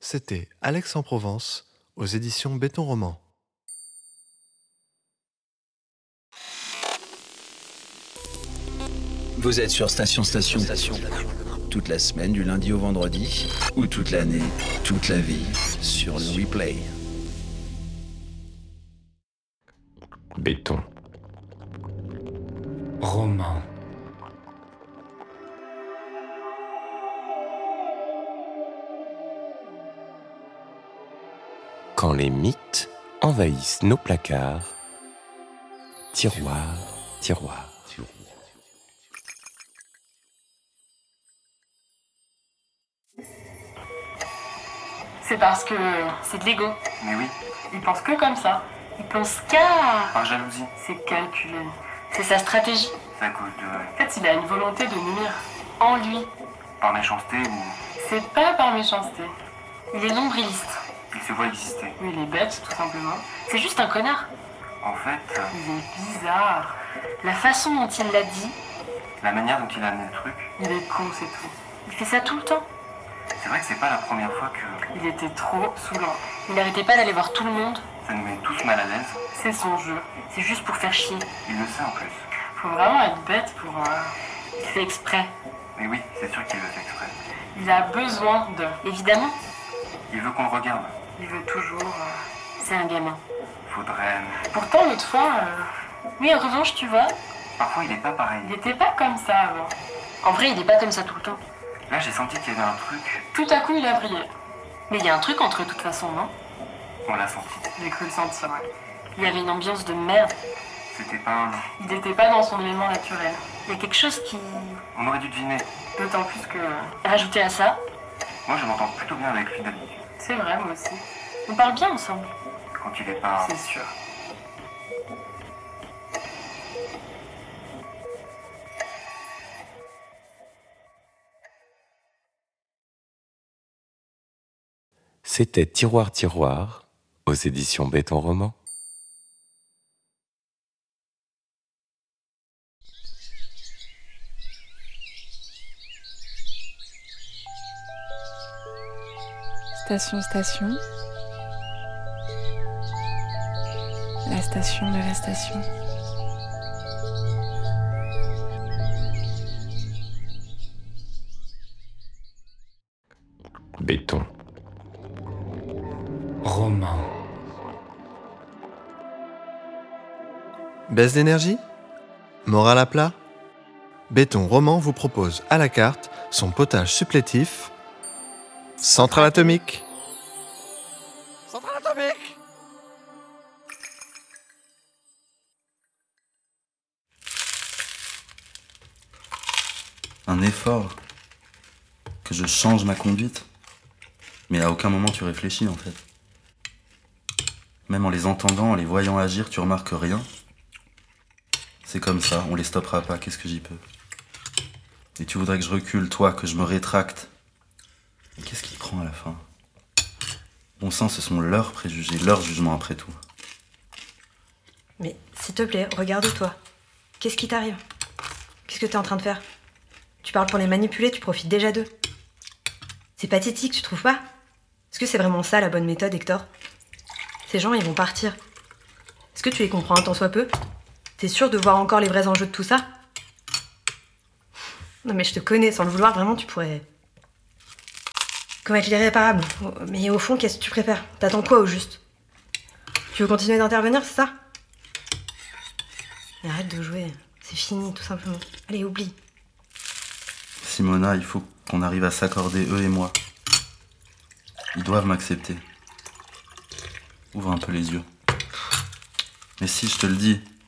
C'était Alex en Provence, aux éditions Béton Roman. Vous êtes sur Station. Toute la semaine, du lundi au vendredi, ou toute l'année, toute la vie, sur le replay. Béton. Roman. Quand les mythes envahissent nos placards, tiroir. C'est parce que c'est de l'ego. Mais oui, Il pense que comme ça. Il pense qu'à... par jalousie. C'est calculé. C'est sa stratégie. C'est à cause de... En fait, il a une volonté de nuire en lui. par méchanceté ou... C'est pas par méchanceté. Il est nombriliste. il se voit exister. Oui, il est bête, tout simplement. C'est juste un connard. En fait, Il est bizarre. La façon dont il l'a dit, la manière dont il a amené le truc, il est con, c'est tout. Il fait ça tout le temps. c'est vrai que c'est pas la première fois que Il était trop saoulant. Il n'arrêtait pas d'aller voir tout le monde. ça nous met tous mal à l'aise. C'est son jeu. C'est juste pour faire chier. Il le sait en plus. Faut vraiment être bête pour... Il fait exprès. Mais oui, c'est sûr qu'il le fait exprès. Il a besoin de... Évidemment, Il veut qu'on le regarde. il veut toujours... C'est un gamin. Faudrait... Pourtant, l'autre fois... Oui, en revanche, tu vois, Parfois il est pas pareil. il était pas comme ça avant. En vrai, il est pas comme ça tout le temps. Là j'ai senti qu'il y avait un truc, Tout à coup, il a brillé. Mais il y a un truc entre eux, de toute façon, non? on l'a senti. J'ai cru le sentir, ouais. Il y avait une ambiance de merde. C'était pas un... Il n'était pas dans son élément naturel. Il y a quelque chose qui... On aurait dû deviner. D'autant plus que... Rajouté à ça, Moi je m'entends plutôt bien avec lui d'habitude. c'est vrai, moi aussi. On parle bien ensemble. Quand il est pas... C'est sûr. C'était Tiroir, aux éditions Béton Roman. Station. La station de la station. Béton. Roman. Baisse d'énergie? Morale à plat? Béton Roman vous propose à la carte son potage supplétif Centrale atomique. Un effort, que je change ma conduite. Mais à aucun moment tu réfléchis en fait. Même en les entendant, en les voyant agir, tu remarques rien. C'est comme ça, on les stoppera pas, qu'est-ce que j'y peux? Et tu voudrais que je recule, toi, que je me rétracte. Mais qu'est-ce qui te prend à la fin? Bon sang, ce sont leurs préjugés, leurs jugements après tout. Mais s'il te plaît, regarde-toi. Qu'est-ce qui t'arrive? Qu'est-ce que t'es en train de faire? Tu parles pour les manipuler, tu profites déjà d'eux. C'est pathétique, tu trouves pas? Est-ce que c'est vraiment ça la bonne méthode, Hector? Ces gens, ils vont partir. Est-ce que tu les comprends un tant soit peu? T'es sûr de voir encore les vrais enjeux de tout ça? Non mais je te connais, sans le vouloir, vraiment tu pourrais... Commettre l'irréparable. Mais au fond, qu'est-ce que tu préfères? T'attends quoi au juste? Tu veux continuer d'intervenir, c'est ça? Mais arrête de jouer, c'est fini tout simplement. Allez, oublie. Simona, il faut qu'on arrive à s'accorder, eux et moi. Ils doivent m'accepter. Ouvre un peu les yeux. Mais si, je te le dis,